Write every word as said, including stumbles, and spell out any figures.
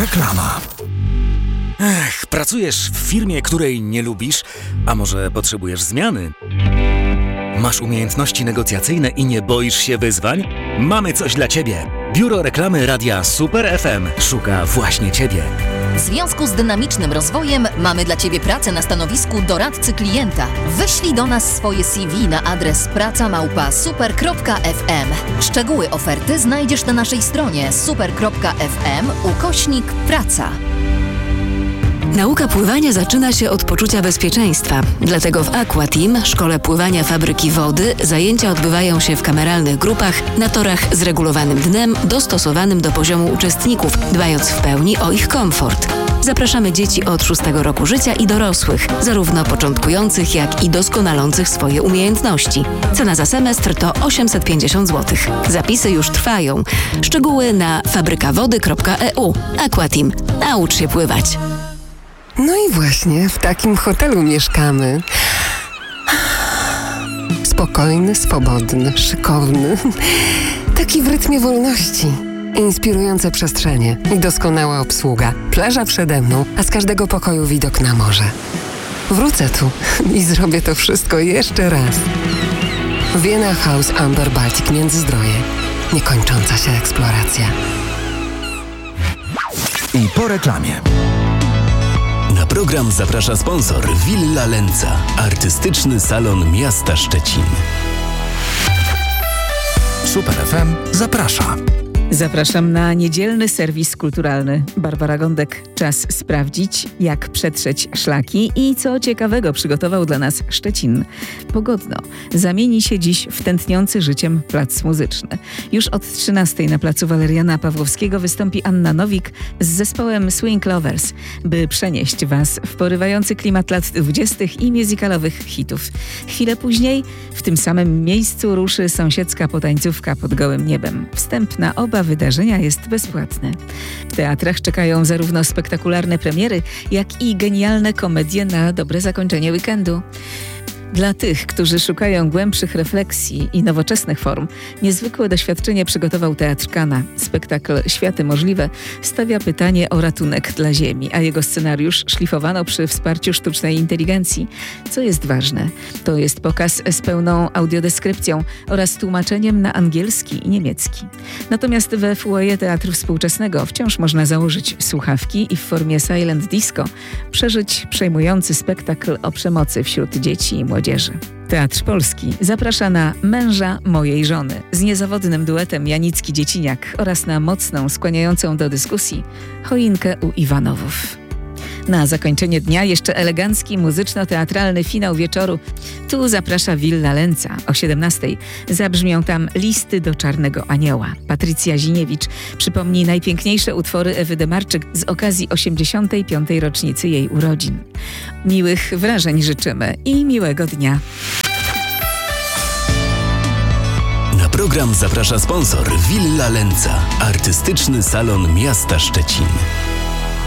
Reklama. Ech, pracujesz w firmie, której nie lubisz, a może potrzebujesz zmiany? Masz umiejętności negocjacyjne i nie boisz się wyzwań? Mamy coś dla Ciebie. Biuro Reklamy Radia Super F M szuka właśnie Ciebie. W związku z dynamicznym rozwojem mamy dla Ciebie pracę na stanowisku doradcy klienta. Wyślij do nas swoje C V na adres praca małpa super kropka f m. Szczegóły oferty znajdziesz na naszej stronie super kropka f m ukośnik praca. Nauka pływania zaczyna się od poczucia bezpieczeństwa. Dlatego w Aqua Team, szkole pływania Fabryki Wody, zajęcia odbywają się w kameralnych grupach na torach z regulowanym dnem, dostosowanym do poziomu uczestników, dbając w pełni o ich komfort. Zapraszamy dzieci od szóstego roku życia i dorosłych, zarówno początkujących, jak i doskonalących swoje umiejętności. Cena za semestr to osiemset pięćdziesiąt złotych. Zapisy już trwają. Szczegóły na fabryka wody kropka e u. Aqua Team. Naucz się pływać. No i właśnie w takim hotelu mieszkamy. Spokojny, swobodny, szykowny. Taki w rytmie wolności. Inspirujące przestrzenie i doskonała obsługa. Plaża przede mną, a z każdego pokoju widok na morze. Wrócę tu i zrobię to wszystko jeszcze raz. Vienna House Amber Baltic Międzyzdroje. Niekończąca się eksploracja. I po reklamie. Na program zaprasza sponsor Villa Lenca, artystyczny salon miasta Szczecin. Super F M zaprasza. Zapraszam na niedzielny serwis kulturalny. Barbara Gądek. Czas sprawdzić, jak przetrzeć szlaki i co ciekawego przygotował dla nas Szczecin. Pogodno. Zamieni się dziś w tętniący życiem plac muzyczny. Już od trzynastej na placu Waleriana Pawłowskiego wystąpi Anna Nowik z zespołem Swing Lovers, by przenieść Was w porywający klimat lat dwudziestych i musicalowych hitów. Chwilę później w tym samym miejscu ruszy sąsiedzka potańcówka pod gołym niebem. Wstęp na oba wydarzenia jest bezpłatne. W teatrach czekają zarówno spektakularne premiery, jak i genialne komedie na dobre zakończenie weekendu. Dla tych, którzy szukają głębszych refleksji i nowoczesnych form, niezwykłe doświadczenie przygotował Teatr Kana. Spektakl Światy Możliwe stawia pytanie o ratunek dla Ziemi, a jego scenariusz szlifowano przy wsparciu sztucznej inteligencji. Co jest ważne, to jest pokaz z pełną audiodeskrypcją oraz tłumaczeniem na angielski i niemiecki. Natomiast we foyer Teatru Współczesnego wciąż można założyć słuchawki i w formie silent disco przeżyć przejmujący spektakl o przemocy wśród dzieci i młodzieży. Teatr Polski zaprasza na Męża mojej żony z niezawodnym duetem Janicki-Dzieciniak oraz na mocną, skłaniającą do dyskusji Choinkę u Iwanowów. Na zakończenie dnia jeszcze elegancki, muzyczno-teatralny finał wieczoru. Tu zaprasza Villa Lenca. O siedemnastej zabrzmią tam Listy do Czarnego Anioła. Patrycja Ziniewicz przypomni najpiękniejsze utwory Ewy Demarczyk z okazji osiemdziesiątej piątej rocznicy jej urodzin. Miłych wrażeń życzymy i miłego dnia. Na program zaprasza sponsor Villa Lenca, artystyczny salon miasta Szczecin.